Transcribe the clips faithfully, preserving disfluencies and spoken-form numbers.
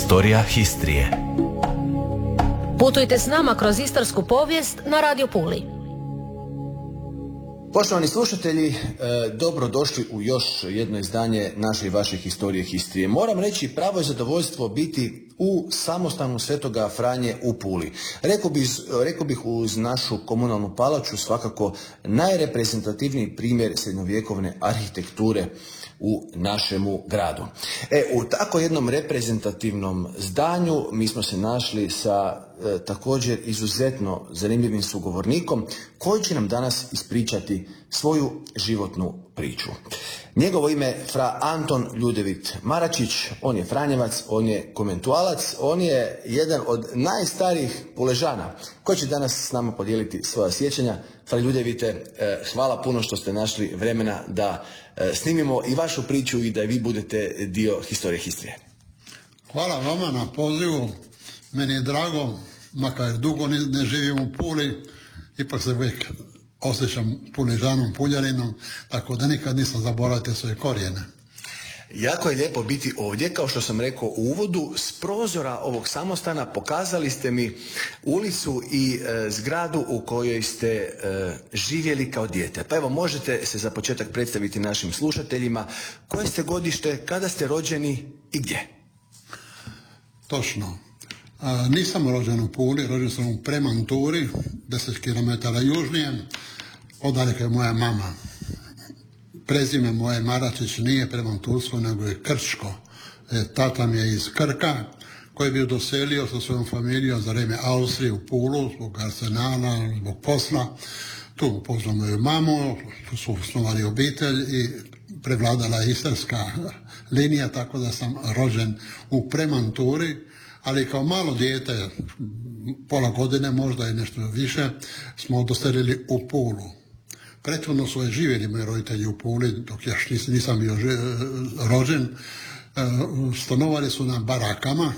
Historija Histrije. Putujte s nama kroz istarsku povijest na Radio Puli. Poštovani slušatelji, dobro došli u još jedno izdanje naše i vaše Historije Histrije. Moram reći, pravo je zadovoljstvo biti u samostanu Svetoga Franje u Puli. Rekao bih, rekao bih uz našu komunalnu palaču svakako najreprezentativniji primjer srednjovjekovne arhitekture u našemu gradu. E, u tako jednom reprezentativnom zdanju mi smo se našli sa e, također izuzetno zanimljivim sugovornikom koji će nam danas ispričati svoju životnu priču. Njegovo ime je fra Anton Ljudevit Maračić, on je Franjevac, on je komentualac, on je jedan od najstarijih Puležana koji će danas s nama podijeliti svoja sjećanja. Fra Ljudevite, hvala puno što ste našli vremena da snimimo i vašu priču i da vi budete dio Historije Histrije. Hvala vama na pozivu, meni je drago, makar dugo ne živim u Puli, ipak se uvijek osjećam Puležanom, Puljaninom, tako da nikad nisam zaboravio svoje korijene. Jako je lijepo biti ovdje, kao što sam rekao u uvodu. S prozora ovog samostana pokazali ste mi ulicu i e, zgradu u kojoj ste e, živjeli kao dijete. Pa evo, možete se za početak predstaviti našim slušateljima koje ste godište, kada ste rođeni i gdje? Točno. A, nisam rođen u Puli, rođen sam u Premanturi, deset kilometara južnije, odaleka je moja mama. Prezime moje Maračić nije Premantursko, nego je Krčko. E, tata mi je iz Krka, koji je bio doselio sa svojom familijom za vrijeme Austrije u Pulu, zbog arsenala, zbog posla. Tu upoznao moju mamu, tu su osnovali obitelj i prevladala istarska linija, tako da sam rođen u Premanturi, ali kao malo dijete, pola godine, možda i nešto više, smo doselili u Pulu. Prethodno su živjeli moji roditelji u Puli, dok ja nisam bio rođen. Stanovali su na barakama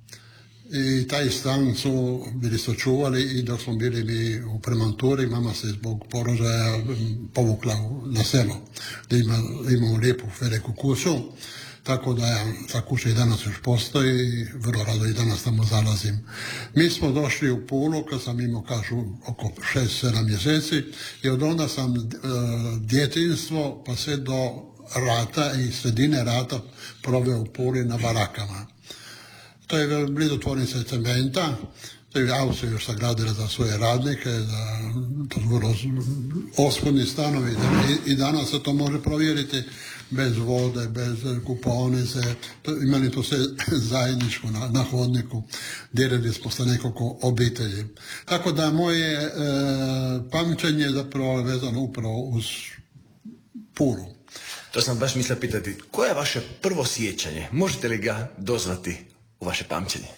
i taj stan su bili sačuvali i dok smo bili mi u Premanturi, mama se zbog porođaja povukla na selo, gdje ima, imamo lijepu veliku kuću. Tako da ja, ta kuća i danas još postoji i vrlo rado i danas tamo zalazim. Mi smo došli u Pulu kad sam imao, kažu, oko šest sedam mjeseci i od onda sam e, djetinjstvo pa sve do rata i sredine rata proveo u Puli na barakama. To je blizu tvornice cementa, to je Austrija još sagradila za svoje radnike, za, to su vrlo oskudni stanovi i, i danas se to može provjeriti. Bez vode, bez kupaonice, imali to sve zajedničko na, na hodniku, dijelili smo sa nekoliko obitelji. Tako da moje e, pamćenje zapravo je vezano upravo uz Pulu. To sam baš mislio pitati, koje je vaše prvo sjećanje? Možete li ga dozvati u vaše pamćenje?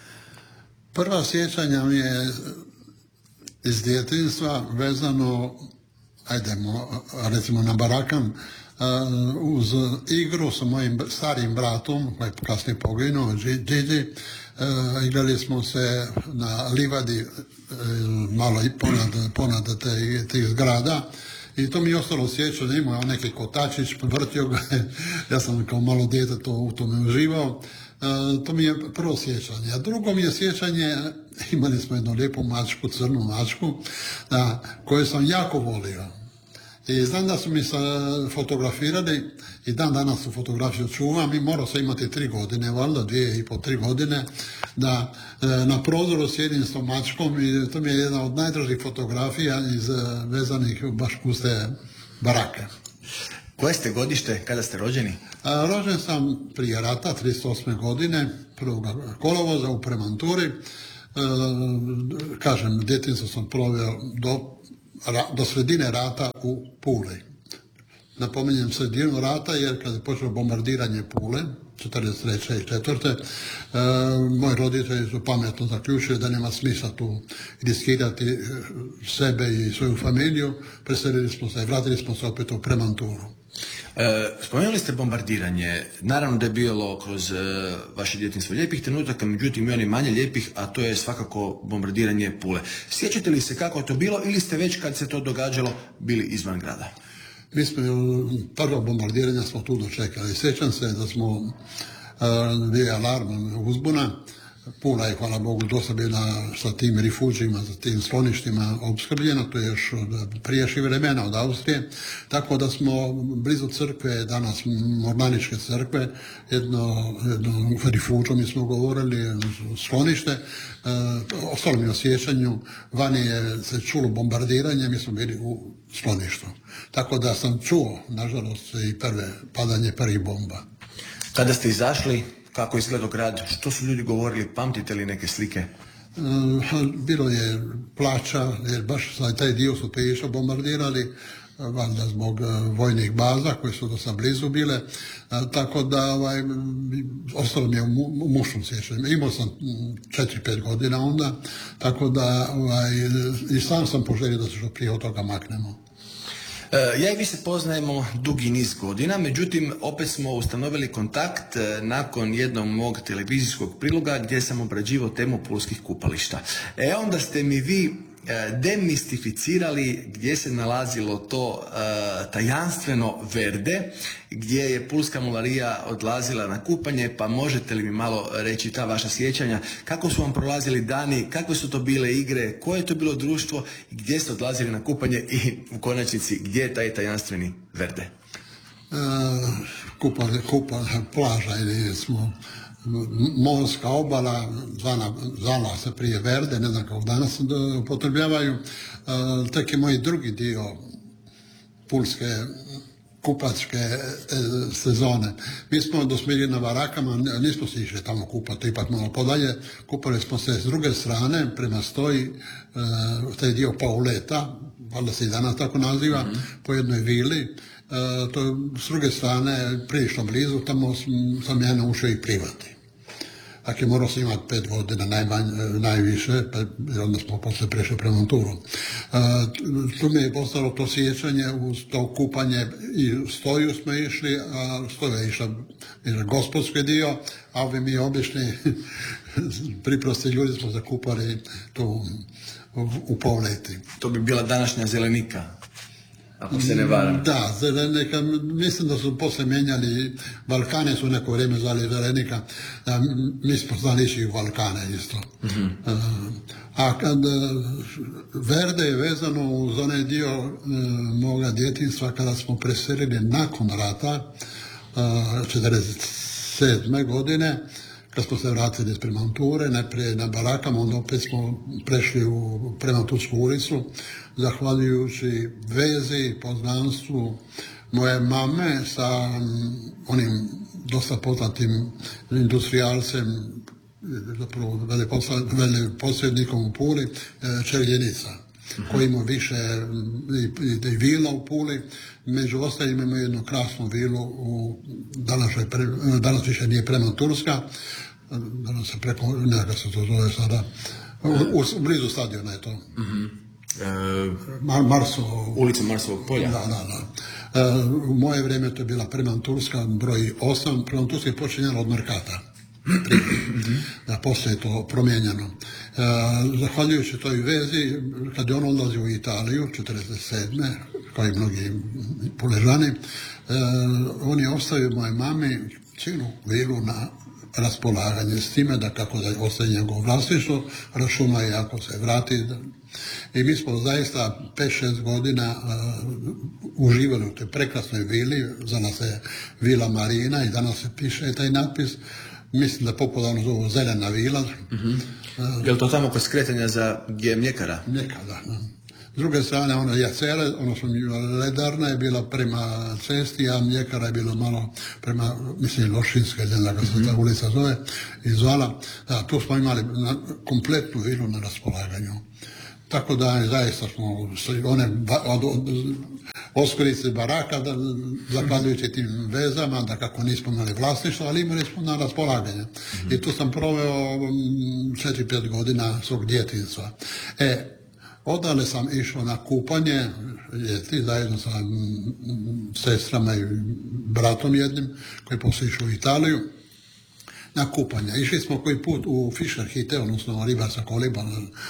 Prva sjećanja mi je iz djetinjstva vezano, ajdemo, recimo na barakam, Uh, uz igru sa mojim starim bratom, koji je kasnije poginuo, Gigi, uh, igrali smo se na livadi uh, malo i ponad, ponad te, tih zgrada i to mi je ostalo sjećanje, imao je neki kotačić, vrtio ga, ja sam kao malo dijete to, u tome uživao. Uh, to mi je prvo sjećanje. A drugo mi je sjećanje, imali smo jednu lijepu mačku, crnu mačku, da, koju sam jako volio. I znam da su mi se fotografirali i dan danas su fotografiju čuvam i morao sam imati tri godine, valjda dvije i po tri godine, da e, na prozoru sjedim s tom mačkom i to mi je jedna od najdražih fotografija iz vezanih baš uz te barake. Koje ste godište, kada ste rođeni? A, rođen sam prije rata, trideset osme godine, prvog kolovoza u Premanturi. E, kažem, djetinjstvo sam proveo do do sredine rata u Puli. Napominjem sredinu rata jer kad je počelo bombardiranje Pule, četrdeset treće i četvrte E, moji roditelji su pametno zaključili da nema smisla tu riskirati sebe i svoju familiju. Preselili smo se i vratili smo se opet u Premanturu. E, spomenuli ste bombardiranje. Naravno da je bilo kroz e, vaše djetinjstvo lijepih trenutaka, međutim i onih manje lijepih, a to je svakako bombardiranje Pule. Sjećate li se kako je to bilo ili ste već kad se to događalo bili izvan grada? Mi smo prvo bombardiranje smo tu dočekali. Sjećam se da smo bio je alarm, uzbuna. Pula je, hvala Bogu, dosta bila sa tim rifuđima, sa tim skloništima opskrbljena, to je još od prijašnjih vremena od Austrije, tako da smo blizu crkve, danas Mornaničke crkve, jedno, jedno rifuđo mi smo govorili, sklonište, e, ostalo mi u sjećanju, vani je se čulo bombardiranje, mi smo bili u skloništu. Tako da sam čuo, nažalost, i prve padanje prvih bomba. Kada ste izašli, kako izgledao grad, što su ljudi govorili, pamtite li neke slike? Bilo je plača, jer baš taj dio su Pejiša bombardirali, valjda zbog vojnih baza koje su dosta blizu bile, tako da ovaj, ostalo mi je u mušnom sjećanju. Imao sam četiri pet godina onda, tako da ovaj, i sam sam poželio da se što prije od toga maknemo. Ja i vi se poznajemo dugi niz godina, međutim opet smo ustanovili kontakt nakon jednog mog televizijskog priloga gdje sam obrađivao temu pulskih kupališta. E onda ste mi vi demistificirali gdje se nalazilo to uh, tajanstveno Verde, gdje je pulska mularija odlazila na kupanje, pa možete li mi malo reći ta vaša sjećanja, kako su vam prolazili dani, kakve su to bile igre, koje je to bilo društvo i gdje ste odlazili na kupanje i u konačnici gdje je taj tajanstveni Verde? Uh, kupa, kupa, plaža ili smo morska obala, zvana, zvala se prije Verde, ne znam kako danas upotrebljavaju, uh, tek je moj drugi dio pulske kupačke e, sezone. Mi smo dosmili na Varakama, nismo se išli tamo kupati, ipak malo podalje, kupali smo se s druge strane, prema stoji, e, taj dio Pauleta, valjda se i danas tako naziva, mm-hmm. po jednoj vili, e, to s druge strane prilično blizu, tamo sam, sam ja naučio i plivati. Dakle, morao sam imati pet godina najmanj, najviše, pa onda smo posle prešli prema Turu. Uh, tu mi je postalo to sjećanje uz to kupanje i stoju smo išli, a stoja je išla gospodski dio, a ovi mi obični priprosti ljudi smo zakupali tu u, u Povleti. To bi bila današnja Zelenika, ako se ne varam. Da, Zelenika, mislim da su posle menjali, Balkane su neko vrijeme zvali Zelenika, a mi smo znali ići u Balkane isto. Mm-hmm. A kad Verde je vezano uz onaj dio uh, moga djetinjstva kada smo preselili nakon rata, uh, četrdeset sedme godine, kad smo se vratili iz Premanture, najprije na Barakama, onda opet smo prešli u Premantursku ulicu, zahvaljujući vezi, poznanstvu moje mame sa onim dosta poznatim industrijalcem, zapravo veleposrednikom u Puli, Čeljenica, koji ima više i, i, i vila u Puli. Među ostalim imamo jednu krasnu vilu u današnjoj, danas više nije Premanturska, danas se preko, nekako se to zove sada, u, u blizu stadiona je to. Mm-hmm. Mar, Marsovo, ulica Marsovog polja. Da, da, da. E, u moje vrijeme to je bila Premanturska, broj osam, Premanturska je počinjala od Merkata. Da, poslije je to promijenjeno. E, zahvaljujući toj vezi, kad je on odlazio u Italiju, četrdeset sedme kao i mnogi Puležani, e, on je ostavio moje mami cijelu vilu na raspolaganje, s time da kako da ostaje njegovo vlasništvo, računa je ako se vrati. I mi smo zaista pet šest godina uh, uživali u toj prekrasnoj vili, za nas je Vila Marina i danas se piše taj natpis, mislim da popularno zovu Zelena vila. Mm-hmm. Uh, je li to tamo kod skretanja za gdje je mljekara? Mljekara, da. S druge strane, ono Jacere, ono što je Ledarna je bila prema cesti, a mljekara je bilo malo prema, mislim, Lošinska, ne znam kako se ta ulica zove, i zvala. Da, tu smo imali na, kompletnu vilu na raspolaganju. Tako da zaista smo one od, od, oskorice baraka, da, zahvaljujući tim vezama, da kako nismo imali vlasništvo, ali imali smo na raspolaganje. Mm-hmm. I tu sam proveo četiri pet godina svog djetinjstva. E, odale sam išao na kupanje ljeti zajedno sa sestrama i bratom jednim koji poslije išao u Italiju. na kupanje. Išli smo koji put u Fischer Hite, odnosno ribarska koliba,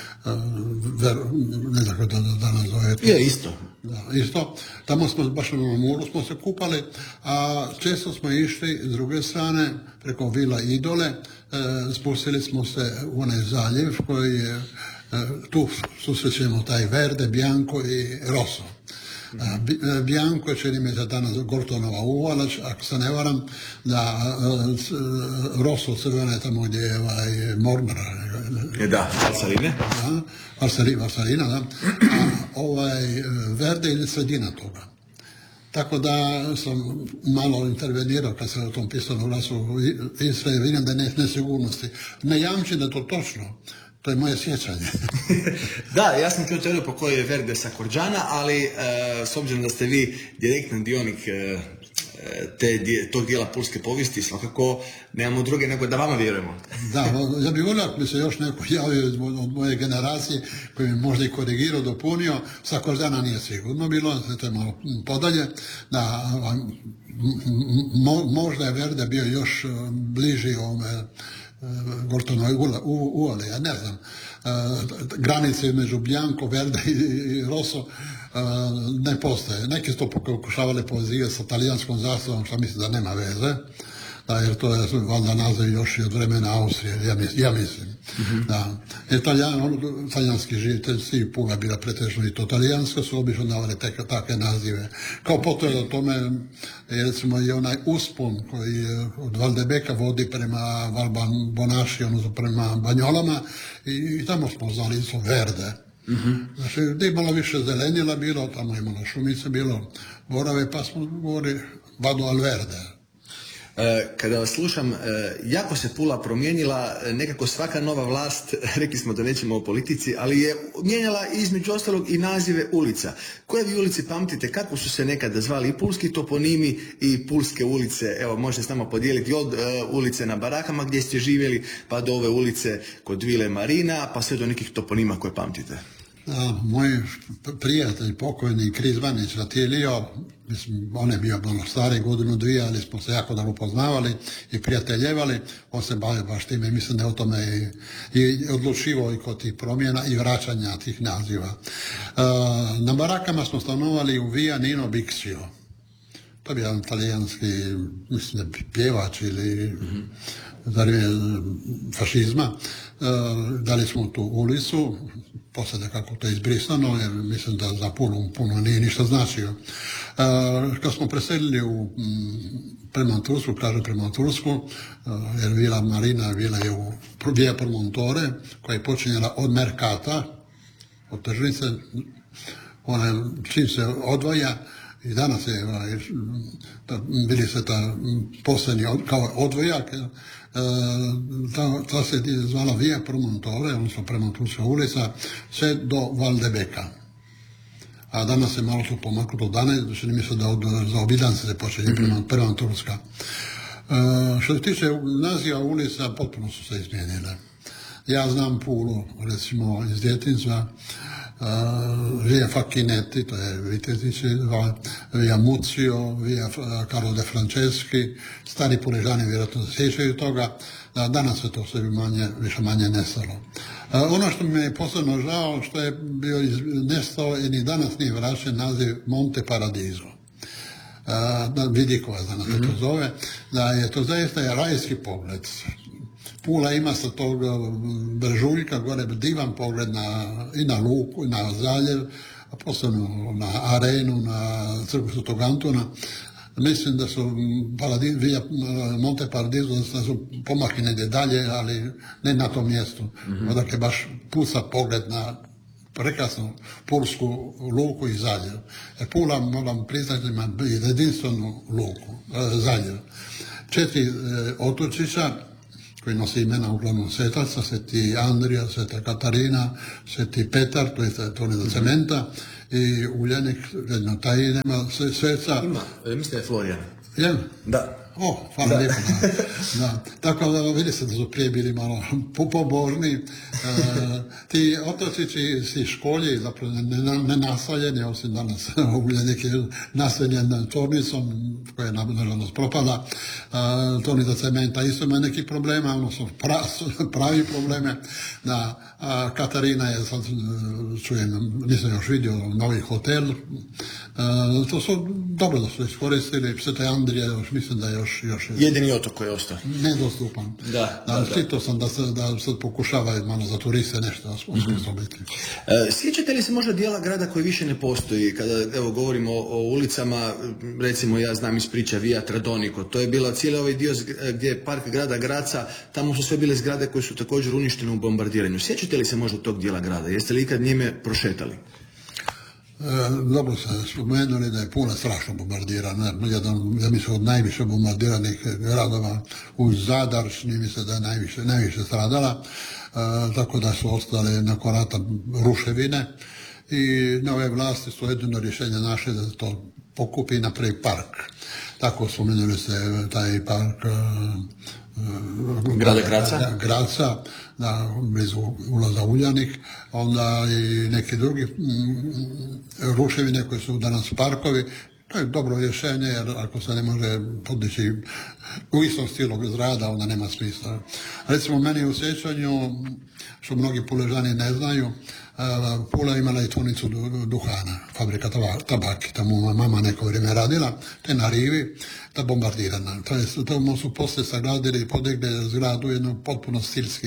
ne znam kako da danas zovete. Je, isto. Da, isto. Tamo smo, baš na moru smo se kupali, a često smo išli s druge strane, preko Vila Idole, e, spustili smo se u onaj zaljev koji je, e, tu susrećemo taj Verde, Bianco i Rosso. Mm-hmm. Bianco je, čini mi se danas Gortonova uvala, ako se ne varam, da uh, Rosso crvena je tamo gdje je ovaj, Mormara. Da, Valsaline. Valsalina, Valsalina, da. A ovaj Verde je sredina toga. Tako da sam malo intervenirao kad se o tom pisanom glasu Istre, vidim da je ne, nesigurnosti. Ne jamčim da je to točno. To je moje sjećanje. Da, ja sam čuo teoriju po kojoj je Verde sa Korđana, ali e, s obzirom da ste vi direktan dionik e, te, tog dijela pulske povijesti, svakako nemamo druge nego da vama vjerujemo. Da, ja bih volio ako bi se još neko javio od moje generacije koji mi možda i korigirao, dopunio. Sa Korđana nije sigurno bilo, to je malo podalje. Da, mo, možda je Verde bio još bliži ovome Gortonoj uvali, ja ne znam. Granice između Bianco, Verde i Rosso ne postoje. Neki su to pokušavali povezivati sa talijanskom zastavom, što mislim da nema veze. Da, jer to je valjda naziv još i od vremena Austrije, ja, mis, ja mislim. Mm-hmm. Da. Italijan, talijanski žitelji, Pula bila pretežno i to talijanska, su obično davali takve nazive. Kao potvrda tome je recimo i onaj uspon koji od Valdebeka vodi prema Valbonaši, odnosno prema Banjolama, i, i tamo smo znali isto Verde. Mm-hmm. Znači, gdje je malo više zelenila bilo, tamo je malo šumice bilo, borave, pa smo govorili Vado al Verde. Kada vas slušam, jako se Pula promijenila, nekako svaka nova vlast, rekli smo da nećemo o politici, ali je mijenjala između ostalog i nazive ulica. Koje vi ulici pamtite, kako su se nekada zvali i pulski toponimi i pulske ulice? Evo, možete s nama podijeliti od uh, ulice na Barakama gdje ste živjeli, pa do ove ulice kod Vile Marina, pa sve do nekih toponima koje pamtite. A, moj prijatelj, pokojni Krizvanić Ratilio, mislim, on je bio malo stari, godinu dvije, ali smo se jako dobro poznavali i prijateljevali. On se bavio baš time i mislim da je o tome i, i odlučivao i kod tih promjena i vraćanja tih naziva. A, na Barakama smo stanovali u Via Nino Bixio. To je bio jedan talijanski, mislim da pjevač ili mm-hmm. za vrijeme fašizma. A, dali smo tu ulicu, poslije kako to je izbrisano, jer mislim da za puno, puno nije ništa značio. E, kad smo preselili u, prema Tursku, kaže prema Tursku, e, jer Vila Marina vila je u Via Promontore, koja je počinjela od Merkata, od tržnice, ona čim se odvaja, i danas je, vidi se ta posljednji od, kao odvojak, ta, ta se zvala Via Promontore, odnosno prema Turska ulica, sve do Valdebeka. A danas se malo to pomaklo do danas, čini mi se da od, za Obidance se počinje prema, prema Turska. E, što se tiče naziva ulica, potpuno su se izmijenile. Ja znam Pulu, recimo iz djetinjstva, Uh, via Facchinetti, to je Vitezići, via Muzio, via Carlo de Franceschi, stari Puležani vjerojatno se sjećaju toga, da danas se to sve manje, više manje nestalo. Uh, ono što mi je posebno žao, što je bio iz, nestao i ni danas nije vraćen naziv Monte Paradiso. Uh, da, Vidikova danas mm-hmm. se to zove, da je to zaista je rajski pogled. Pula ima sa tog Brežuljka gore divan pogled na, i na luku, i na zaljev, a posebno na arenu, na crkvu Svetog Antuna. Mislim da su Paradis, via Monte Paradiso, da su pomakli negdje dalje, ali ne na tom mjestu. Mm-hmm. Odakle baš puca pogled na prekrasnu pulsku luku i zaljev. Jer Pula, moram priznati, ima jedinstvenu luku, zaljev. Četiri e, otočića, koji nosi imena uglavnom svetaca, Sveti Andrija, Sveta Katarina, Sveti Petar, to je tvornica cementa, i Uljanik, jedno taj nema sveca. Ima, mislim da je Florijan. Je? Da. O, hvala lijepo. Da. Da. Tako da vidi se da su prije bili malo pobožni. E, ti otočići si školji, zapravo ne, ne, ne naseljeni, osim danas Uljanik je naseljen tvornicom, koja je nažalost propada. E, tvornica cementa isto ima neki problema, ono su pra, pravi probleme. Da, a Katarina je sad, čujem, nisam još vidio, novi hotel. E, to su dobro da su iskoristili. Sveta Andrija još mislim da je još, još jedini otok koji je ostao nedostupan. Da, da, da, da. Čitao sam da, se, da sad pokušavaju malo za turiste nešto osposobiti. Mm-hmm. E, sjećate li se možda dijela grada koji više ne postoji? Kada evo govorimo o, o ulicama, recimo ja znam iz priča Via Tradonico, to je bila cijeli ovaj dio gdje je park grada Graca, tamo su sve bile zgrade koje su također uništene u bombardiranju. Sjećate li se možda tog dijela grada? Jeste li ikad njime prošetali? E, dobro ste spomenuli da je Pula strašno bombardirana, jedan, ja mislim, od najviše bombardiranih gradova uz Zadar, čini mi se da je najviše, najviše stradala, e, tako da su ostale nakon rata ruševine i nove vlasti su jedino rješenje naše da to pokupi i napravi park. Tako spomenuli se taj park grada Graca, Graca, da, blizu ulaza Uljanik, onda i neki drugi ruševine koje su danas parkovi. To je dobro rješenje, jer ako se ne može podići u istom stilu zgrada, onda nema smisla. Recimo, meni u sjećanju, što mnogi Puležani ne znaju, Pula imala i tvornicu duhana, fabrika tabaki, tamo mama neko vrijeme radila, to je na rivi, ta bombardirana. To je, to su poslije sagradili i podigli zgradu jedno potpuno stilski,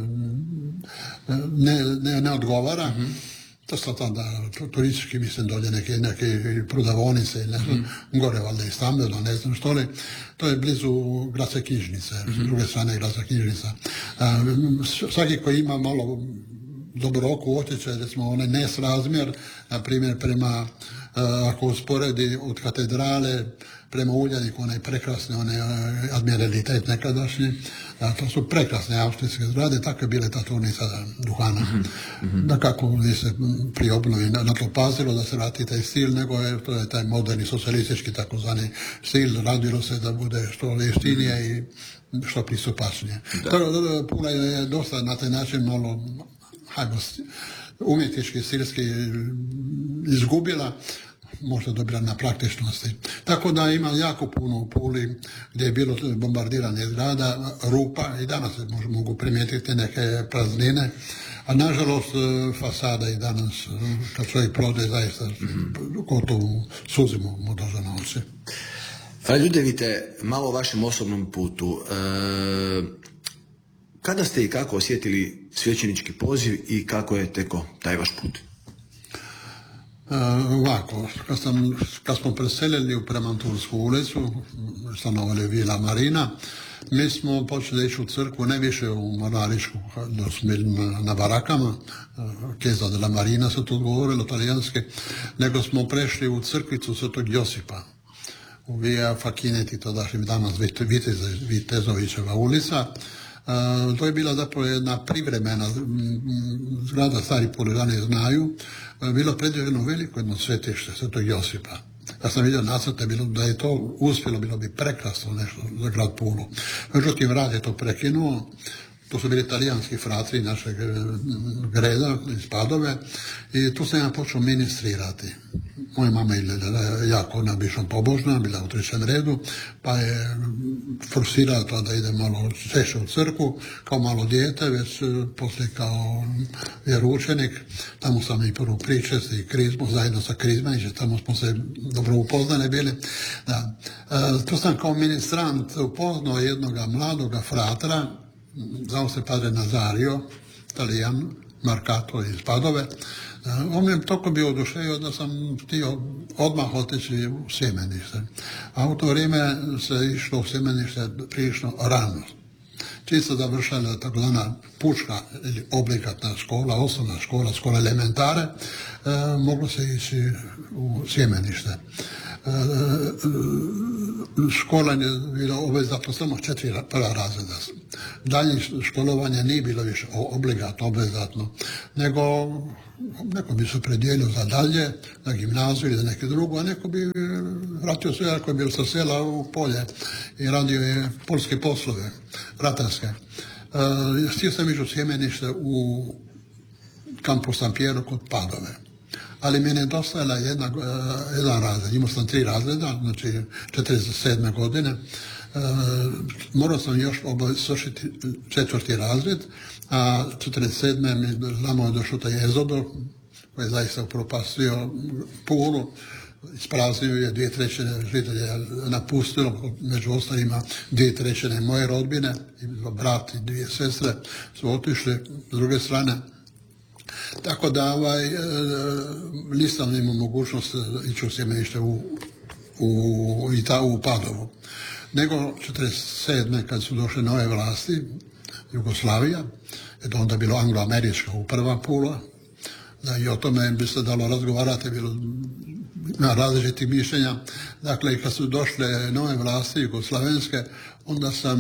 ne, ne, ne odgovara. Mm-hmm. To su tada turistički, mislim, dolje neke, neke prodavonice, ne znam, mm. gore valjda i stambeno, ne znam što li. To je blizu Gradske knjižnice, mm-hmm. s druge strane Gradska knjižnica. A, svaki koji ima malo dobro oko osjećaj, recimo onaj nesrazmjer, na primjer prema, a, ako usporedi od katedrale prema Uljaniku, onaj prekrasni, onaj admiralitet nekadašnji, a, to su prekrasne austrijske zgrade, tako je bile ta tvornica duhana. Mm-hmm. Da kako se pri obnovi na, na to pazilo da se vrati taj stil, nego je to je taj moderni socijalistički takozvani stil, radilo se da bude što jeftinije i što pristupačnije. Pula je dosta na taj način malo, hajmo, umjetnički, stilski izgubila, možda dobila na praktičnosti. Tako da ima jako puno u Puli gdje je bilo bombardiranje zgrada, rupa, i danas se mogu primijetiti neke praznine, a nažalost fasada i danas, kad čovjek prode, zaista gotovo suzimo mu dođe na oči. Fra Ljudevite, malo o vašem osobnom putu. E, kada ste i kako osjetili svećenički poziv i kako je teko taj vaš put? Uh, ovako, kad, sam, kad smo preselili u Premantursku ulicu, stanovali Vila Marina, mi smo počeli ići u crkvu, ne više u Moraličku, da smo bili na, na barakama, Chiesa della Marina se to govorilo talijanski, nego smo prešli u crkvicu Svetog Josipa, u Via Fakineti, tadašnji danas Vitezovićeva ulica. Uh, to je bila zapravo jedna privremena zgrada, stari Puležani znaju, uh, bilo predviđeno veliko jedno svetište Svetog Josipa. Ja sam vidio nacrte, bilo da je to uspjelo, bilo bi prekrasno nešto za grad Pulu. Međutim, rad je to prekinuo. To su bili talijanski fratri našeg greda iz Padove i tu sam ja počeo ministrirati. Moja mama je jako ona bišom pobožna, bila u trećem redu, pa je forsirala to da ide malo češće u crkvu, kao malo dijete, već poslije kao vjeroučenik. Tamo sam i prvo pričest i krizmu, zajedno sa krizmanićem, tamo smo se dobro upoznali bili. Da. E, tu sam kao ministrant upoznao jednoga mladoga fratra, zvao se padre Nazario, Talijan, Marcato iz Padove. On mi je toliko bio oduševio da sam htio odmah otići u sjemenište. A u to vrijeme se išlo u sjemenište prilično rano. Čim se završala takozvana pučka ili oblikatna škola, osnovna škola, škola elementare, e, moglo se ići u sjemenište. E, škola je bila obvezatno samo četiri prva razreda. daljnje školovanje nije bilo više obligatno, obvezatno, nego neko bi se predijelio za dalje, na gimnaziju ili za neke drugo, a neko bi vratio se, ako je bio sa sela u polje i radio je poljske poslove, ratarske. Uh, Htio sam ići u sjemenište u kampu San Piero kod Padove. Ali mi je nedostajala jedna, uh, jedan razred. Imao sam tri razreda, znači četrdeset sedme godine. Uh, morao sam još svršiti četvrti razred, a četrdeset sedme mi znamo je došao taj Ezodo, koji je zaista upropastio Pulu, ispraznio je, dvije trećine žitelja napustilo, među ostalima dvije trećine moje rodbine, brat i dvije sestre su otišli s druge strane. Tako da ovaj, e, nisam imao mogućnost ići u sjemenište u, u, i ta, u Padovu. Nego četrdeset sedme kad su došle nove vlasti, Jugoslavija, je to onda bilo anglo-američka uprava Pula, da i o tome bi se dalo razgovarati, bilo na različitih mišljenja. Dakle, kad su došle nove vlasti jugoslavenske, onda sam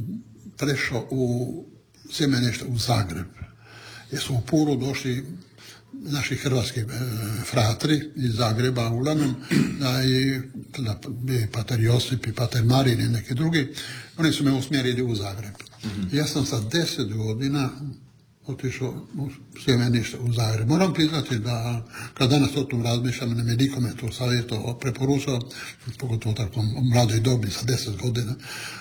prešao u sjemenište u Zagreb. Jer su u Pulu došli naši hrvatski e, fratri iz Zagreba uglavnom, da i da, pater Josip i pater Marin i neki drugi, oni su me usmjerili u Zagreb. Mm-hmm. Ja sam sa deset godina otišao u sjemenište u Zagreb. Moram priznati da kad danas o tom razmišljam, ne mi nikome to savjeto preporučao, pogotovo tako mladoj dobi sa deset godina.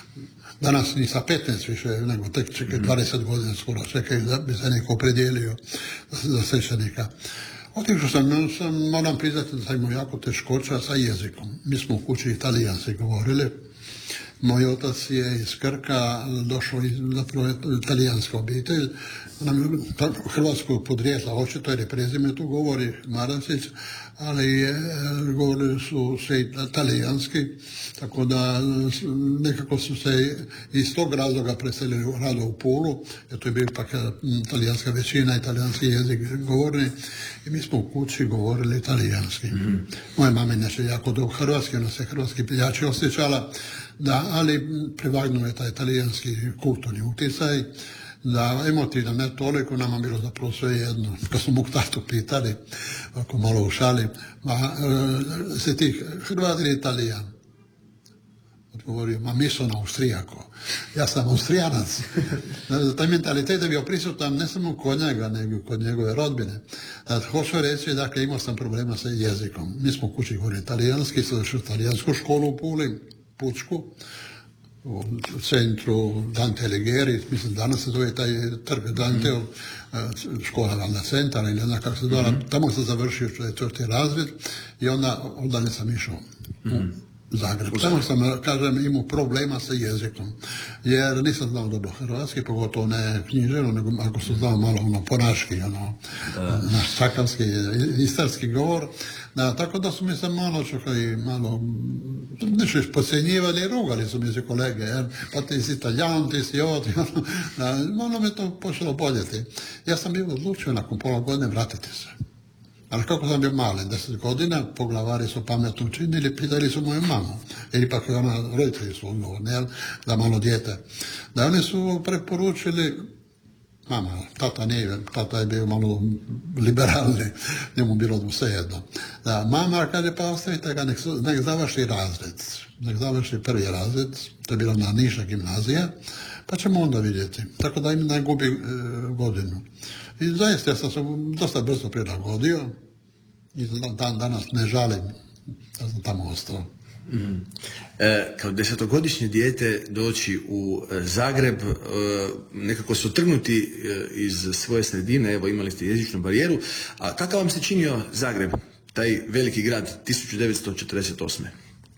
Danas ni sa petnaest više, nego tek čekaj dvadeset godina skoro čekaj da bi se neko opredijelio za svećenika. Otišao sam, sam, moram priznati da sam imao jako teškoća sa jezikom. Mi smo u kući italijanski govorili. Moj otac je iz Krka došao iz zapravo italijanska obitelj, nam hrvatskog podrijetla očito jer je prezime tu govori Marančić, ali je, govorili su se italijanski, tako da nekako su se iz tog razloga preselili rado u Pulu, jer to je bio ipak italijanska većina, italijanski jezik govorni i mi smo u kući govorili italijanski. Mm-hmm. Moja mama inače jako dobro hrvatski, ona se hrvatski piljači osjećala, da, ali privagnuo je taj italijanski kulturni utjecaj, da emotivno ne toliko, nama bilo zapravo sve jedno. Kad smo mog tatu pitali, ako malo u šali, ma e, se ti Hrvat ili Italijan? Odgovorio, ma mi sam Austrijako. Ja sam Austrijanac. Taj mentalitet je bio prisutan ne samo kod njega, nego kod njegove rodbine. Znači, hoću reći, dakle, imao sam problema sa jezikom. Mi smo u kući govorili italijanski, sam došao u italijansku školu u Puli, pučku, u centru Dante Alighieri, mislim danas se zove taj trg Danteo, mm-hmm. škola Valda Centar ili ne znam kako se zove, mm-hmm. tamo sam završio četvrti razred i onda, onda ne sam išao mm-hmm. u Zagreb. Tamo sam, kažem, imao problema sa jezikom, jer nisam znao dobro hrvatski, pogotovo ne knjiženo, nego ako sam znao malo ono ponaški, ono, da. naš sakanski, istarski govor. Da, tako da su mi se malo čekaj, malo nešto podcjenjivali i rugali su mi se kolege, jer pa ti si Italijan, ti si ovo, ti ono, da, malo me to počelo boljeti. Ja sam bio odlučio nakon pola godine vratiti se. Ali kako sam bio malen, deset godina, poglavari su pametno učinili, pitali su moju mamu, jer ipak ona, roditelji su odgovorni, jel, da malo dijete. Da oni su preporučili, mama, tata nije, tata je bio malo liberalni, njemu bilo sve jedno. Da, mama kaže, pa ostavite ga, nek, nek završi razred, nek završi prvi razred, to je bila na Niša gimnazija, pa ćemo onda vidjeti. Tako da im ne gubi e, godinu. I zaista ja sam se dosta brzo prilagodio i dan danas ne žalim da sam tamo ostao. Mm. E, kao desetogodišnje dijete doći u Zagreb, e, nekako su trgnuti e, iz svoje sredine, evo imali ste jezičnu barijeru, a kakav vam se činio Zagreb, taj veliki grad, tisuću devetsto četrdeset osme?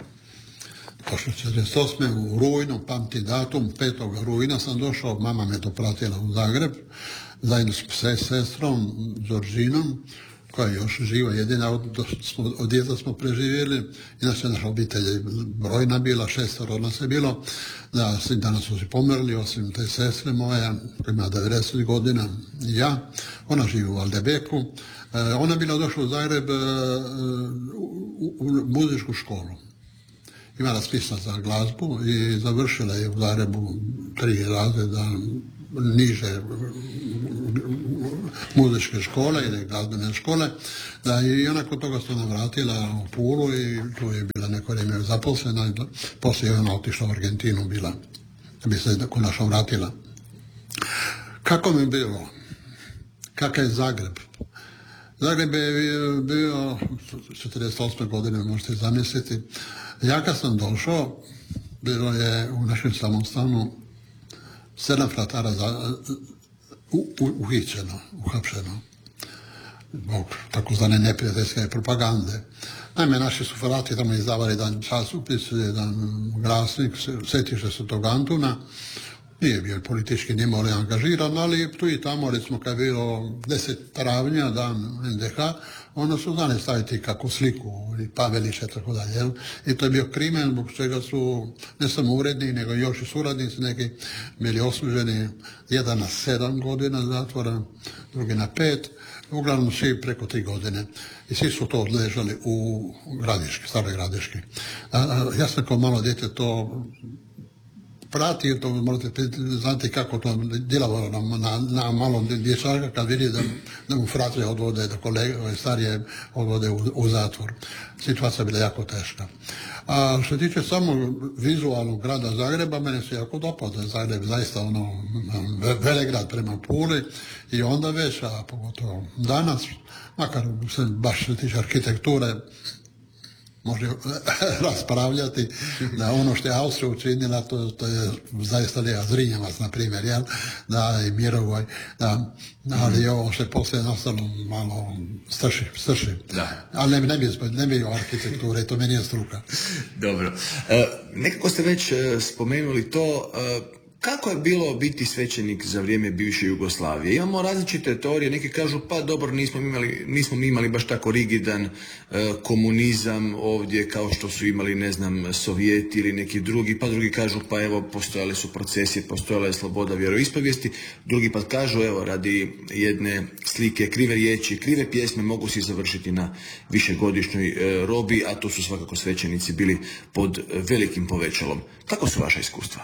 Došao četrdeset osme u rujnu, pamti datum, petog rujna sam došao, mama me to pratila u Zagreb, zajedno s sestrom, Đorđinom, koja je još živa, jedina od, od djeta smo preživjeli, inače naša obitelj je brojna bila, šestoro nas je bilo, da svi danas su si pomrli, osim te sestre moja, koja ima devedeset godina, i ja, ona živi u Valdebeku, e, ona je bila došla u Zagreb e, u, u muzičku školu. imala spisna za glazbu i završila je u Zagrebu tri razreda niže muzičke škole ili glazbene škole, da je i ona kod toga se ona vratila u Pulu i tu je bila neko vrijeme zaposlena i poslije je ona otišla u Argentinu bila, da bi se konačno vratila. Kako mi je bilo? Kakav je Zagreb? Zagreb je bio četrdeset osme godine, možete zamisliti. Ja kad sam došao, bilo je u našem samostanu sedam fratara za, u, u, uhićeno, uhapšeno, zbog takozvane neprijateljske propagande. Naime, naši su frati tamo izdavali jedan časopis, jedan glasnik, sjetiše se tog Antuna. Nije bio politički nimalo angažiran, ali tu i tamo, recimo kad je bilo deset travnja, dan en de ha, onda su znali staviti kako sliku, ili Pavelića, tako dalje. I to je bio krimen, zbog čega su ne samo uredni, nego još i suradnici neki bili osuđeni, jedan na sedam godina zatvora, drugi na pet, uglavnom svi preko tri godine. I svi su to odležali u Gradiški, Staroj Gradiški. A, a, ja sam kao malo dijete to prati, to možete znati kako to djelovalo na, na, na malom dječaka kad vidi da, da mu fratre odvode, da kolege starije odvode u, u zatvor. Situacija je bila jako teška. A što se tiče samo vizualnog grada Zagreba, mene se jako dopada. Zagreb zaista ono velegrad prema Puli i onda već, a pogotovo danas, makar se baš se tiče arhitekture, može raspravljati da ono što je Austrija učinila, to, to je zaista lijeva Zrinjevac, na primjer, jel? Da, i Mirovoj, da, ali ovo što je poslije nastalo malo strši, strši. Da. Ali ne, ne bi, ne bi o arhitekture, to meni je struka. Dobro. E, nekako ste već spomenuli to, e, kako je bilo biti svećenik za vrijeme bivše Jugoslavije? Imamo različite teorije, neki kažu pa dobro, nismo imali, nismo mi imali baš tako rigidan e, komunizam ovdje kao što su imali, ne znam, Sovjeti ili neki drugi, pa drugi kažu pa evo postojale su procesi, postojala je sloboda vjeroispovijesti, drugi pa kažu evo radi jedne slike, krive riječi, krive pjesme mogu se završiti na višegodišnjoj e, robi, a to su svakako svećenici bili pod velikim povećalom. Kako su vaša iskustva?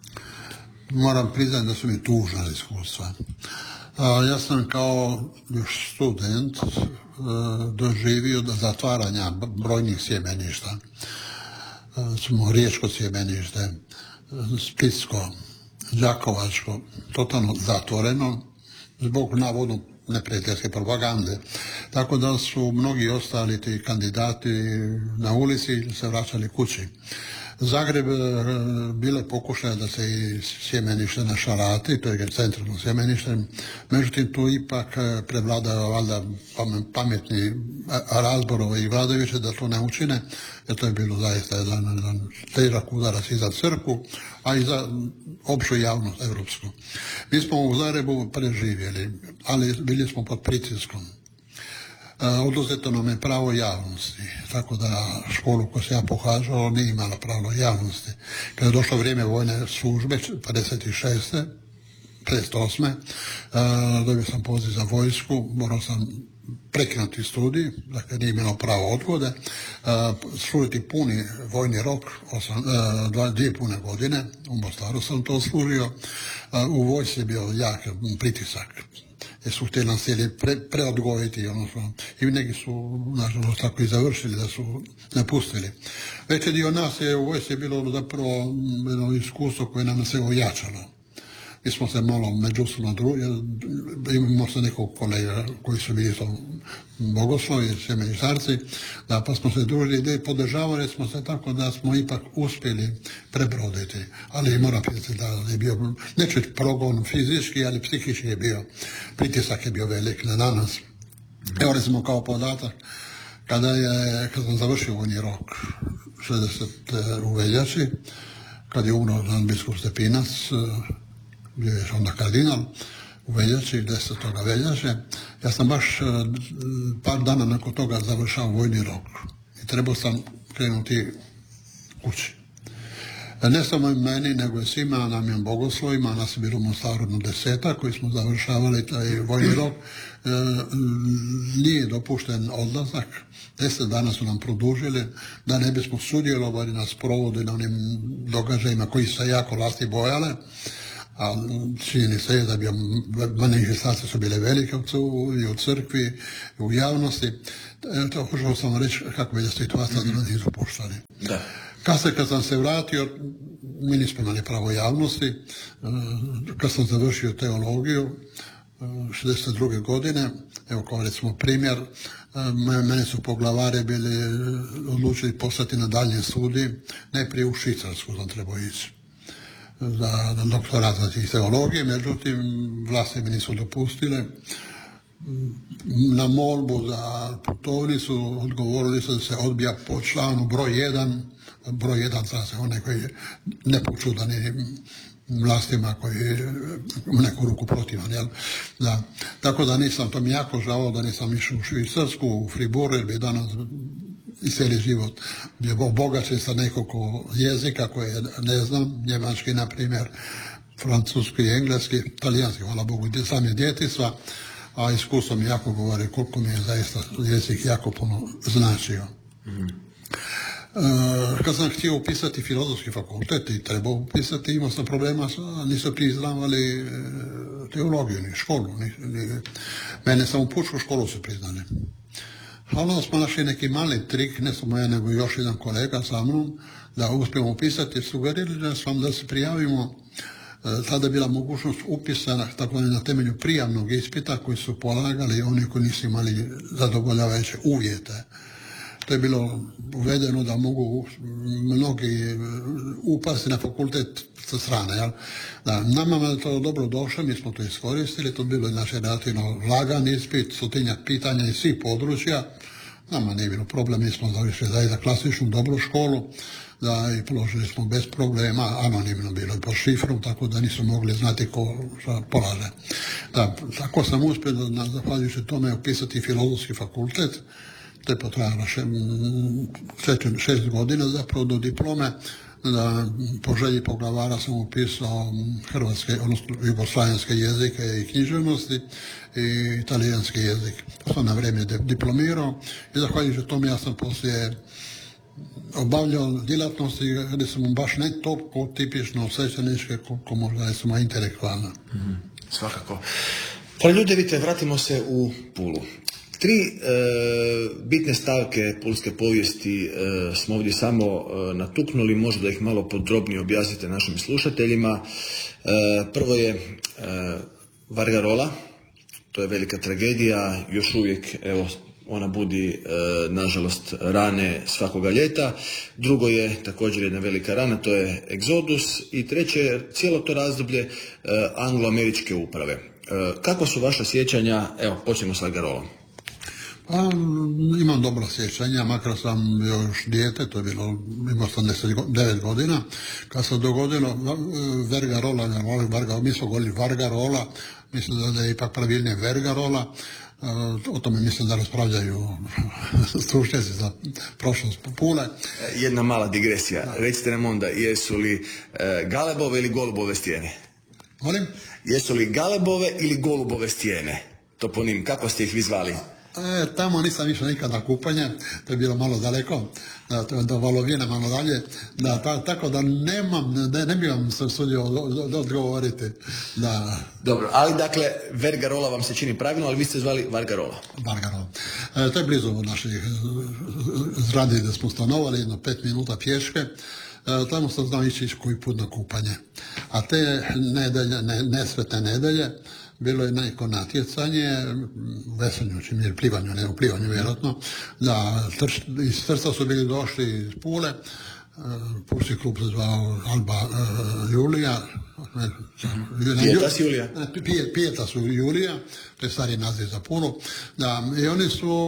Moram priznati da su mi tužna iskustva. Ja sam kao još student doživio do zatvaranja brojnih sjemeništa. Smo Riječko sjemenište, Splitsko, Đakovačko, totalno zatvoreno zbog navodno neprijateljske propagande. Tako da su mnogi ostali ti kandidati na ulici se vraćali kući. Zagreb bile pokušaje da se i sjemenište na Šarati, to je centralno sjemenište, međutim tu ipak prevladava valjda pametni razborovi i vladajući da to ne učine, jer to je bilo zaista jedan, jedan težak udarac i za crkvu, a i za opću javnost evropsku. Mi smo u Zagrebu preživjeli, ali bili smo pod pritiskom. Oduzeto nam je pravo javnosti, tako da školu koju sam ja pohađao nije imala pravo javnosti. Kada je došlo vrijeme vojne službe, pedeset šeste pedeset osme dobio sam poziv za vojsku, morao sam prekinuti studij, dakle nije imalo pravo odgode, služiti puni vojni rok, osam, dva, dvije pune godine, u Mostaru sam to služio, u vojsci je bio jak pritisak. Jer su htjeli nas htjeli pre, preodgojiti, odnosno, i neki su, nažalost, tako i završili, da su napustili. Veći dio nas je u vojsci bilo zapravo jedno iskustvo koje nam se ojačalo. Mi smo se malo međusobno drugi, imamo se nekog kolega koji su bili to bogoslovi, sjemeništarci, da pa smo se družili i podržavali smo se tako da smo ipak uspjeli prebroditi. Ali moram pitati da je bio, neću progon fizički, ali psihički je bio, pritisak je bio velik na nas. Evo recimo kao podatak, kada je, kad sam završio vojni rok, šezdeset u veljači, kad je umro Žan biskup Stepinac, bio je onda kardinal, u veljači, desetog veljače. Ja sam baš par dana nakon toga završao vojni rok i trebao sam krenuti kući. Ne samo meni, nego i svima nam je bogoslovima, nas je bilo u Mostaru desetak koji smo završavali taj vojni rok. E, nije dopušten odlazak, deset dana su nam produžili da ne bismo sudjelovali na sprovodu na onim događajima koji se jako vlasti bojale. A čini se je da bi manifestacije su bile velike i u crkvi i u javnosti. E, to hoću sam reći kako bi da situacija mm-hmm. da nisu puštali. Da. Kasnije kad sam se vratio, mi nismo imali pravo javnosti. Kad sam završio teologiju, šezdeset druge godine, evo kao recimo primjer, mene su poglavare bili odlučili poslati na daljnje studij, najprije u Švicarsku sam trebao ići za doktorat za teologije, međutim vlasti mi nisu dopustile. Na molbu za putovnicu odgovorili su da se odbija po članu broj jedan, broj jedan za se onaj koji ne počudani vlastima koji u neku ruku protivan, jel? Da. Tako da nisam, to mi jako žao da nisam išao u Švicarsku, u Fribourg, jer bi danas i cijeli život bio obogaćen sa nekoliko jezika koje ne znam, njemački na primjer, francuski, engleski, talijanski, hvala Bogu, sam je djetinjstva, a iskustvo mi jako govori koliko mi je zaista jezik jako puno značio. Mm-hmm. E, kad sam htio upisati filozofski fakultet i trebao upisati, imao sam problema, sa, nisu priznavali e, teologiju, ni školu. Ni, ni, mene sam u pučku školu su priznali. A onda smo našli neki mali trik, ne samo ja, nego još jedan kolega sa mnom, da uspijemo upisati, sugerirali da sam da se prijavimo. Tada je bila mogućnost upisa tako na temelju prijavnog ispita koji su polagali oni koji nisu imali zadovoljavajuće uvjete. To je bilo uvedeno da mogu mnogi upasti na fakultet sa strane. Jel? Da, nama je to dobro došlo, mi smo to iskoristili, to bilo naše relativno lagan ispit, stotinjak pitanja iz svih područja. Nama nije bilo problem, mi smo završili zaista klasičnu dobru školu, da i položili smo bez problema, anonimno bilo i po šifru, tako da nisu mogli znati ko šta polaže. Da, tako sam uspio da, zahvaljujući tome, upisati filozofski fakultet. To je potrajalo še, šest, šest godina zapravo do diplome. Da, po želji poglavara sam upisao hrvatske, odnosno jugoslavenske jezike i književnosti i italijanski jezik. To sam na vrijeme diplomirao i zahvaljujući tome ja sam poslije obavljao djelatnosti gdje sam baš ne toliko tipično svećeničke koliko možda je samo intelektualna. Mm-hmm. Svakako. Pa ljudi, vidite, vratimo se u Pulu. Tri e, bitne stavke pulske povijesti e, smo ovdje samo e, natuknuli, možda da ih malo podrobnije objasnite našim slušateljima. E, prvo je e, Vargarola, to je velika tragedija, još uvijek evo, ona budi e, nažalost rane svakoga ljeta. Drugo je također jedna velika rana, to je Egzodus. I treće je cijelo to razdoblje e, anglo-američke uprave. E, kako su vaša sjećanja? Evo, počnemo s Vargarolom. Pa, imam dobro sjećanja, makar sam još dijete, to je bilo, imao sam devet godina, kad se dogodilo Vargarola, Varga, mi smo govorili Vargarola, mislim da je ipak pravilnije Vergarola, o tome mislim da raspravljaju stručnjaci za prošlost Pule. Jedna mala digresija, da. Recite nam onda, jesu li e, Galebove ili Golubove stijene? Molim? Jesu li Galebove ili Golubove stijene? Toponim, kako ste ih vi zvali? E, tamo nisam išao nikad na kupanje, to je bilo malo daleko, da, to je do Valovine malo dalje, da, ta, tako da nemam, ne, ne bi vam se usudio odgovoriti. Da. Dobro, ali dakle, Vergarola vam se čini pravilno, ali vi ste zvali Vargarola. Vargarola. E, to je blizu od naših zgradi da smo stanovali, jedno pet minuta pješke. E, tamo sam znao ići koji put na kupanje. A te nedelje, ne, nesretne nedelje, bilo je neko natjecanje, veselju, čim je plivanju, ne u plivanju vjerojatno, da trš, iz Trsta su bili došli iz Pule, pulski klub se zvao Alba uh, Julija, Pijetas Julija. Pijetas Julija, to je stari naziv za Pulu, da, i oni su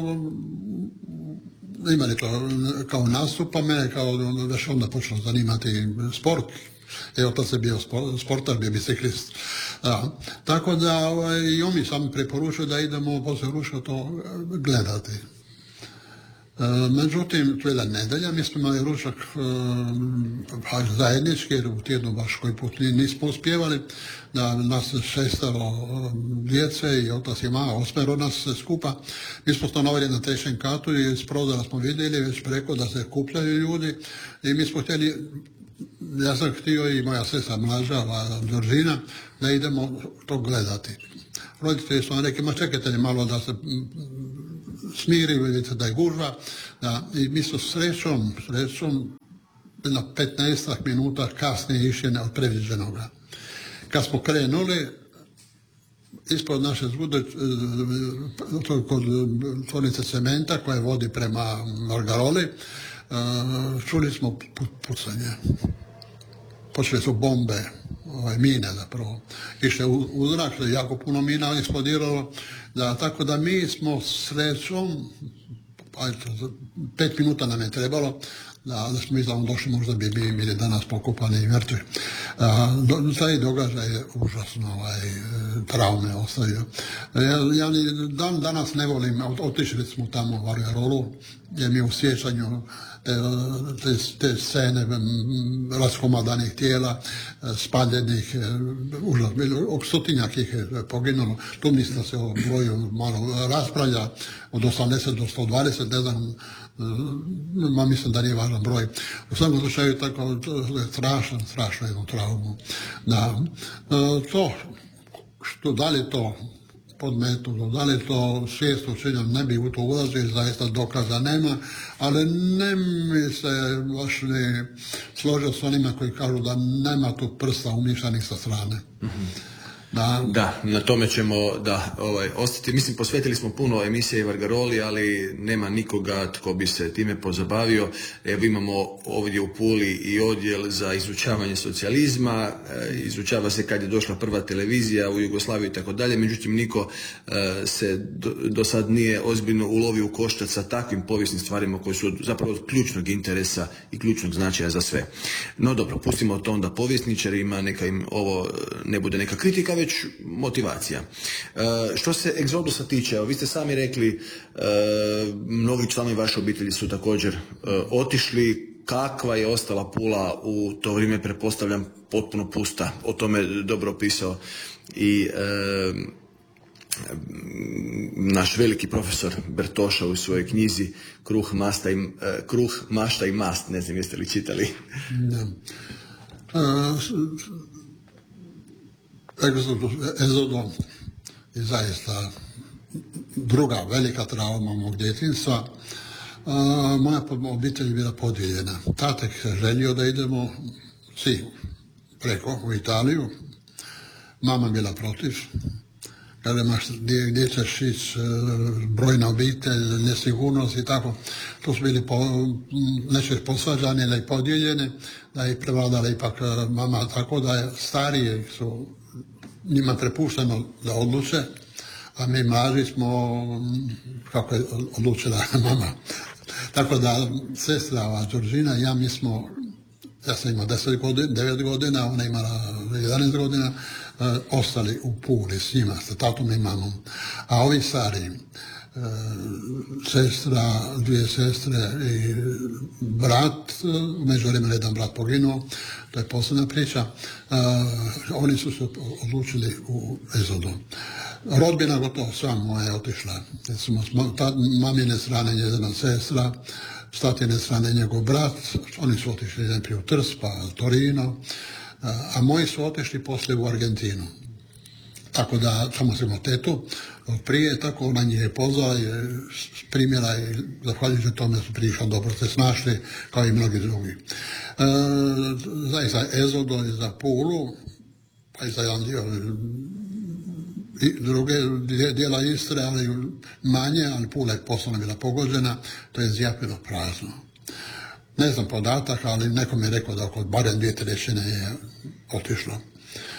imali to kao nastup, pa mene kao već onda počelo zanimati sport. Evo, to se bio sportar, bio biciklist. Da. Tako da ovaj, i on mi sam preporučio da idemo poslije Ruška to gledati. Međutim, to je da nedelja, mi smo imali ručak e, zajednički, jer u tjednu baš koji put nismo uspjevali, da nas šestero djece i otac i mama, osmero nas se skupa. Mi smo stanovali na trećem katu i iz prozora smo vidjeli već preko da se kupljaju ljudi i mi smo htjeli, ja sam htio i moja sestra mlađa, Đorđina, da idemo to gledati. Roditelji su nam rekli, ma čekajte li malo da se smiri, vidite da je gužva. Da, i mi smo srećom, srećom, na petnaestak minuta kasnije išli od predviđenoga. Kad smo krenuli, ispod naše zvude, kod tvornice cementa koja vodi prema Margaroli, čuli smo pucanje. Počeli su bombe, ove, mine zapravo. Išle u, u zrak, jako puno mina eksplodiralo. Da, tako da mi smo srećom, pet minuta nam je trebalo, da, da smo izlavno došli, možda bi bili danas pokopani i mrtvi. Do, taj događaj je užasno ovaj, traume ostavio. Ja, ja dan danas ne volim, otišli smo tamo u Vargarolu, jer mi u sjećanju te, te, te scene raskomadanih tijela, spaljenih, užas, stotinjak ih je poginulo. Tu mislim da se o broju malo raspravlja, od osamdeset do sto dvadeset, ne znam, ma mislim da nije važan broj. U svakom slučaju tako, to je strašno, strašno jednu traumu. Da, to, što da li to pod metodom, da li to svijest učinjom, ne bi u to ulazio, zaista dokaza nema, ali ne mi se baš ne složio s onima koji kažu da nema tu prsta umišljanih sa strane. Mm-hmm. Da. Da, na tome ćemo da ovaj, ostati. Mislim, posvetili smo puno emisije Vargaroli, ali nema nikoga tko bi se time pozabavio. Evo, imamo ovdje u Puli i odjel za izučavanje socijalizma, e, izučava se kad je došla prva televizija u Jugoslaviji i tako dalje, međutim niko e, se do, do sad nije ozbiljno ulovio u koštac sa takvim povijesnim stvarima koji su zapravo od ključnog interesa i ključnog značaja za sve. No dobro, pustimo to onda povjesničarima, neka im ovo ne bude neka kritika, već motivacija. E, što se egzodusa tiče, evo, vi ste sami rekli, e, mnogi članovi vaše obitelji su također e, otišli. Kakva je ostala Pula u to vrijeme, pretpostavljam, potpuno pusta. O tome dobro opisao i e, naš veliki profesor Bertoša u svojoj knjizi Kruh, masta i, e, Kruh, mašta i mast. Ne znam jeste li čitali. Da. Uh, Egzodom je zaista druga velika trauma mog djetinjstva. Moja obitelj je bila podijeljena. Tatek se želio da idemo svi preko u Italiju. Mama bila protiv. Kaže, gdje, gdje ćeš ići, brojna obitelj, nesigurnost i tako. Tu su bili po, neće posvađani ili podijeljeni, da je prevladala ipak mama, tako da je stariji su njima prepušteno da odluče, a mi mlađi smo, kako je odlučila mama. Tako da sestra Đorđina i ja, mi smo, ja sam imao deset godina, devet godina, ona imala jedanaest godina, e, ostali u Puli s njima, sa tatom i mamom. A ovi stari, e, sestra, dvije sestre i brat, u međuvremenu jedan brat poginuo, to je posebna priča, e, oni su se odlučili u Ezodu. Rodbina gotovo sva moja je otišla. Mamine strane njezina sestra, s tatine strane njegov brat, oni su otišli najprije u Trst, pa Torino, a moji su otišli poslije u Argentinu. Tako da, samo sam imao tetu, prije, tako ona njih je pozvala i primjela i zahvaljujući tome su prišli dobro se snašli, kao i mnogi drugi. E, zaista Ezodo i za Pulu, pa i za jedan dio i druge dijela Istre, ali manje, ali Pula je poslovno bila pogođena, to je zjapilo prazno. Ne znam podatak, ali neko mi je rekao da oko barem dvije trećine je otišlo. E,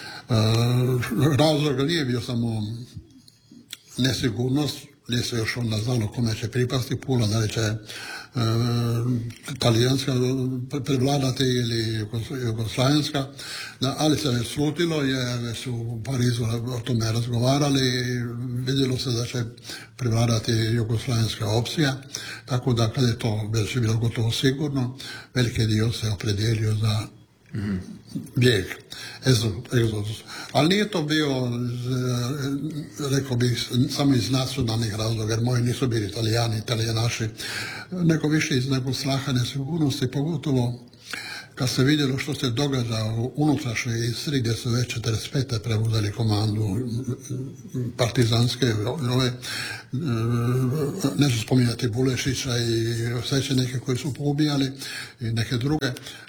razlog nije bio samo nesigurnost, gdje se još onda znalo kome će pripasti Pula, da li će talijanska prevladati ili jugoslavenska, ali se već slutilo jer već u Parizu o tome razgovarali i vidjelo se da će prevladati jugoslavenska opcija, tako da kada je to već bilo gotovo sigurno, veliki dio se opredijelio za mm. bijeg, egzodus. Ali nije to bio, rekao bih, samo iz nacionalnih razloga, jer moji nisu bili Italijani, Italijanaši, nego više iz nekog straha nesigurnosti, pogotovo kad se vidjelo što se događa u unutrašnjoj Istri, gdje su već četrdeset pete preuzeli komandu partizanske, ove, neću spominjati Bulešića i svećenike koji su poubijali i neke druge,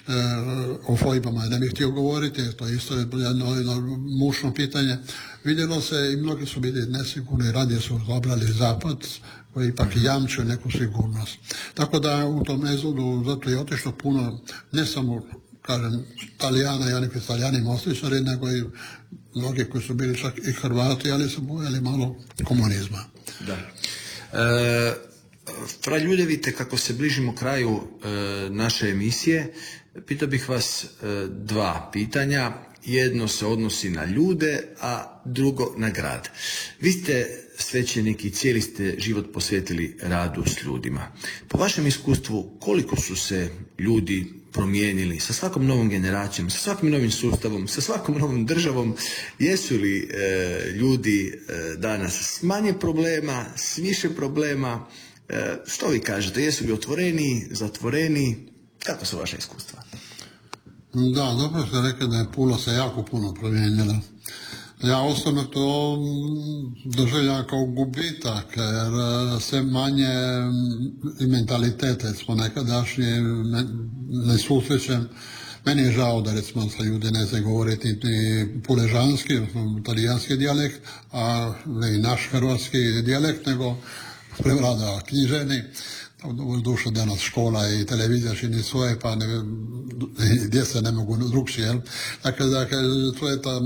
o fojbama ne bih htio govoriti, to je isto jedno, jedno mušno pitanje. Vidjelo se i mnogi su bili nesigurni, radije su odabrali zapad, koji ipak jamčio neku sigurnost. Tako da u tom egzodu zato je otišlo puno, ne samo, kažem, Talijana i oni koji su Talijani mostičari, nego i mnogi koji su bili čak i Hrvati, ali su bojali malo komunizma. Da. E, Fra Ljudevite, kako se bližimo kraju e, naše emisije, pitao bih vas e, dva pitanja. Jedno se odnosi na ljude, a drugo na grad. Vi ste svećenik i cijeli ste život posvetili radu s ljudima. Po vašem iskustvu, koliko su se ljudi promijenili sa svakom novom generacijom, sa svakim novim sustavom, sa svakom novom državom? Jesu li e, ljudi e, danas s manje problema, s više problema? E, što vi kažete? Jesu li otvoreni, zatvoreni? Kako su vaše iskustva? Da, dobro ste rekli da je Pula se jako puno promijenila. Ja osobno to doživljam kao gubitak, jer sve manje i mentalitete smo nekadašnje ne susrećem. Meni je žao da recimo sa ljudi ne zna govoriti ni puležanski, odnosno talijanski dijalekt, a ne i naš hrvatski dijalekt, nego prevlada književni. Duša danas škola i televizija čini svoje, pa ne, djeca ne mogu drugčije, jel? Dakle, dakle, to je ta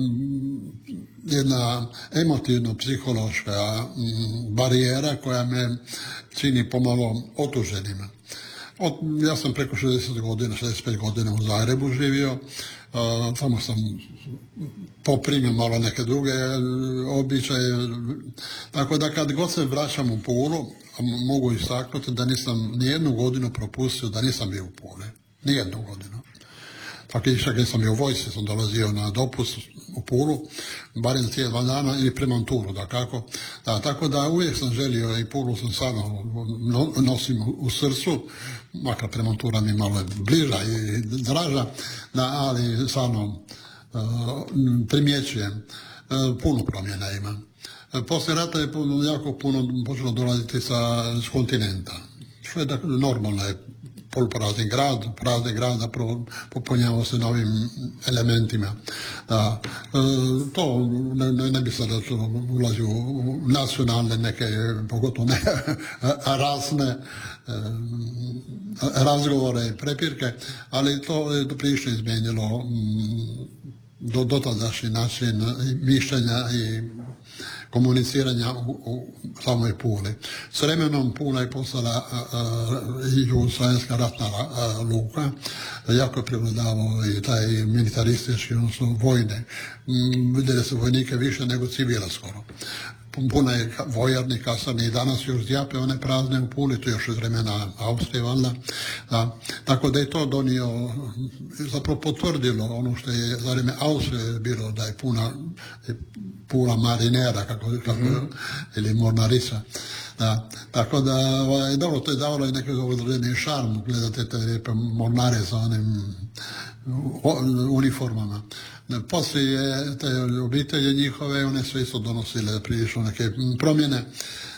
jedna emotivno-psihološka barijera koja me čini pomalo otuženima. Od, ja sam preko šezdeset godina, šezdeset pet godina u Zagrebu živio, uh, tamo sam poprimio malo neke druge običaje, tako da kad god se vraćam u Pulu, mogu istaknuti da nisam nijednu godinu propustio da nisam bio u Puli. Nijednu godinu. Tako i čak sam bio u vojsci, sam dolazio na dopust u Pulu, barem cijel dva dana ili premanturu, da kako. Da, tako da uvijek sam želio i Pulu sam sada nosim u srcu, makar premantura mi malo je bliža i draža, da, ali stvarno uh, primjećujem, uh, puno promjena ima. Poslije rata je puno, jako puno počelo dolaziti sa s kontinenta, što je dakle, normalno je poluprazni grad, prazni grad zapravo popunjava se novim elementima. Da, e, to ne, ne, ne bi sad da to ulazi u nacionalne neke, pogotovo ne rasne e, razgovore i prepirke, ali to je prilično izmijenilo mm, do, dotadašnji način mišljenja i komuniciranja u, u samoj Puli. S vremenom Pula je postala i jugoslavenska ratna a, luka, jako je prevladavao i taj militaristički, odnosno vojne. Mm, vidjeli su vojnike više nego civila skoro. Puno je vojarni, kasarni i danas još zjape one prazne u Puli, to još iz vremena Austrije, valjda. Da. Tako da je to donio, zapravo potvrdilo ono što je za vrijeme Austrije bilo, da je puna, Pula marinera, kako, kako, mm-hmm. ili mornarica. Da. Tako da, ovaj, dobro, to je davalo i neki određeni šarm, gledate te lijepe mornare sa onim uniformama. Poslije te obitelje njihove, one su isto donosile prilično neke promjene. E,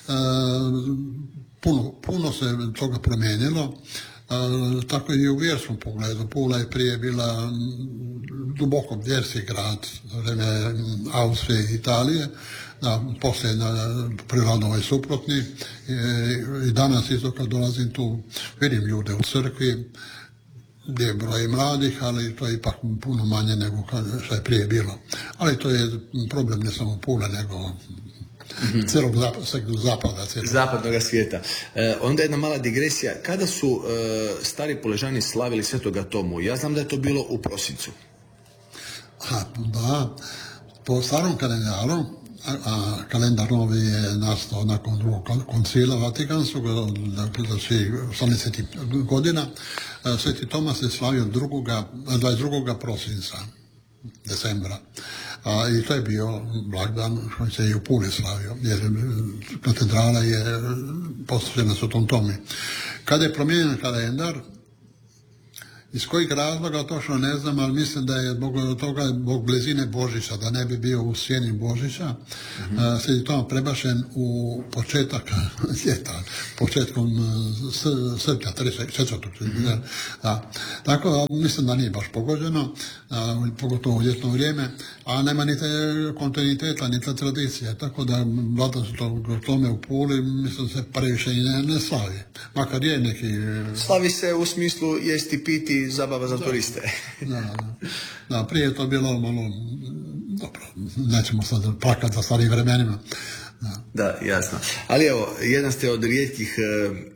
puno, puno se toga promijenilo, e, tako i u vjerskom pogledu. Pula je prije bila duboko vjerski grad za vrijeme Austrije i Italije, da, poslije na prirodno ovaj suprotni. E, I danas isto kad dolazim tu, vidim ljude u crkvi, gdje je broj mladih, ali to je ipak puno manje nego što je prije bilo. Ali to je problem ne samo Pule, nego mm-hmm. cijelog zap- zapada. Cijelog. Zapadnog svijeta. E, onda jedna mala digresija. Kada su e, stari Puležani slavili Svetoga Tomu? Ja znam da je to bilo u prosincu. A, da, po starom kalendaru, a, a kalendar novi je nastao nakon drugog koncila Vatikanskog, znači osamdeset godina, Sveti Toma se slavio dvadeset drugog prosinca, decembra. A, I to je bio blagdan koji se i u Puli slavio, jer katedrala je postavljena Svetom Tomi. Kada je promijenjen kalendar, iz kojih razloga točno ne znam, ali mislim da je zbog toga, zbog blizine Božića, da ne bi bio u sjeni Božića, mm-hmm. uh, Sveti Toma prebačen u početak ljeta, početkom uh, srpnja, četvrtog Mm-hmm. Da. Tako da mislim da nije baš pogođeno, uh, pogotovo u ljetno vrijeme, a nema ni te kontinuiteta, ni te tradicije, tako da vlada su to tome u Puli, mislim da se previše i ne, ne slavi. Makar je neki... Slavi se u smislu jesti, piti, zabava za turiste. Da, da. Da, prije je to bilo malo, dobro, nećemo sad plakati za starim vremenima. Da. Da, jasno. Ali evo, jedan ste od rijetkih